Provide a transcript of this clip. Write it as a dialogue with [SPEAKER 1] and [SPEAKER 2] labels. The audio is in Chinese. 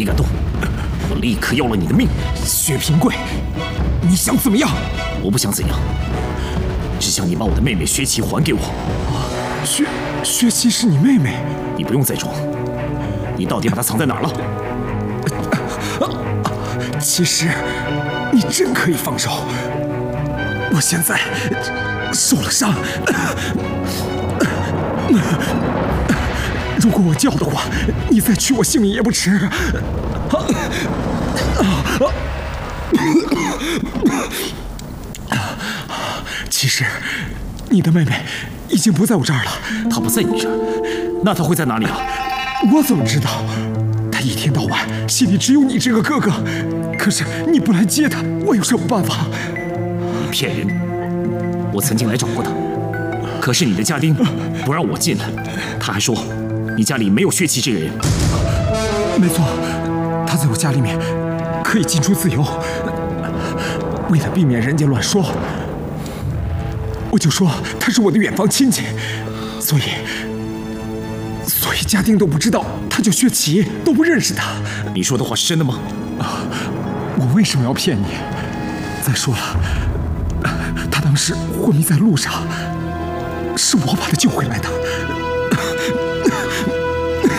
[SPEAKER 1] 你敢动，我立刻要了你的命！
[SPEAKER 2] 薛平贵，你想怎么样？
[SPEAKER 1] 我不想怎样，只想你把我的妹妹薛琪还给我。
[SPEAKER 2] 薛琪是你妹妹？
[SPEAKER 1] 你不用再装，你到底把她藏在哪儿了？
[SPEAKER 2] 其实，你真可以放手。我现在受了伤，如果我叫的话，你再取我性命也不迟。其实，你的妹妹已经不在我这儿了。
[SPEAKER 1] 她不在你这儿，那她会在哪里啊？
[SPEAKER 2] 我怎么知道？她一天到晚心里只有你这个哥哥。可是你不来接她，我有什么办法？
[SPEAKER 1] 你骗人！我曾经来找过她，可是你的家丁不让我进来，他还说你家里没有薛琪这个人。
[SPEAKER 2] 没错，他在我家里面可以进出自由。为了避免人家乱说，我就说他是我的远房亲戚，所以家丁都不知道他叫薛琪，都不认识他。
[SPEAKER 1] 你说的话是真的吗？
[SPEAKER 2] 我为什么要骗你？再说了，他当时昏迷在路上，是我把他救回来的。